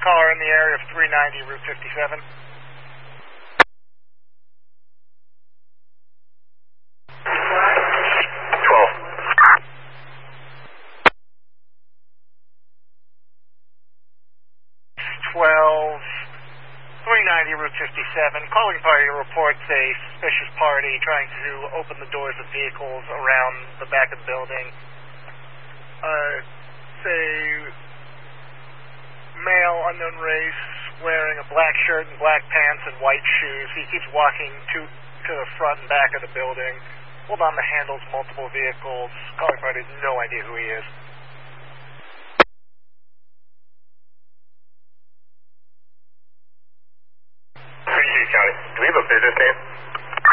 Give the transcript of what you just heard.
car in the area of 390 Route 57. 390 Route 57. Calling party reports a suspicious party trying to open the doors of vehicles around the back of the building. Say, male, unknown race, wearing a black shirt and black pants and white shoes. He keeps walking to the front and back of the building. Hold on the handles, multiple vehicles. Calling party has no idea who he is.